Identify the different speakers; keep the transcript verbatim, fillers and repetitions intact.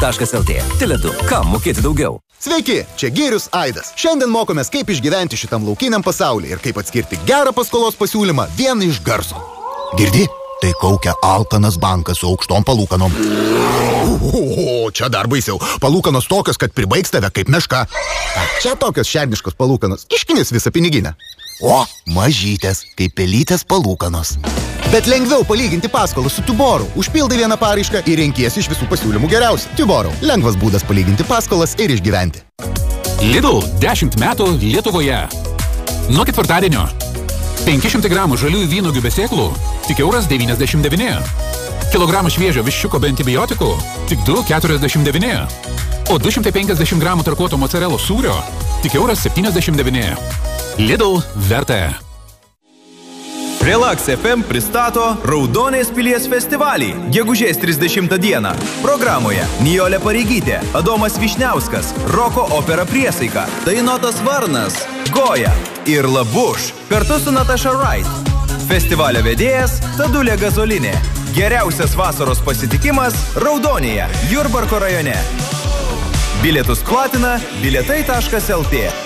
Speaker 1: taškas el tė. Tele du. Kam mokėti daugiau?
Speaker 2: Sveiki, čia Gėrius Aidas. Šiandien mokomės, kaip išgyventi šitam laukiniam pasaulyje ir kaip atskirti gerą paskolos pasiūlymą vieną iš garso. Girdi? Tai kaukia alkanas bankas su aukštom palūkanom. O, čia dar baisiau. Palūkanos tokios, kad pribaigs tave kaip meška. A, čia tokios šerniškos palūkanos. Iškinės visą piniginę. O, mažytės, kaip pelytės palūkanos. Bet lengviau palyginti paskolą su Tuborau. Užpildai vieną paraišką ir renkiesi iš visų pasiūlymų geriausią. Tuborau. Lengvas būdas palyginti paskolas ir išgyventi.
Speaker 3: Lidl dešimt metų Lietuvoje. Nuo ketvirtadienio. penki šimtai gramų žaliųjų vynuogių be sėklų tik euras devyniasdešimt devyni. Kilogramą šviežio viščiuko be antibiotikų tik du keturiasdešimt devyni. O du šimtai penkiasdešimt gramų tarkuoto mocarelos sūrio tik euras septyniasdešimt devyni. Lidl verta.
Speaker 4: Relax F M pristato Raudonės pilies festivalį gegužės trisdešimtą dieną. Programoje Nijolė Pareigytė, Adomas Višniauskas, Roko opera Priesaika, Dainotas Varnas, Goja ir Labuš kartu su Natasha Wright. Festivalio vedėjas Tadulė Gazolinė. Geriausias vasaros pasitikimas Raudonėje, Jurbarko rajone. Bilietus platina bilietai taškas el tė.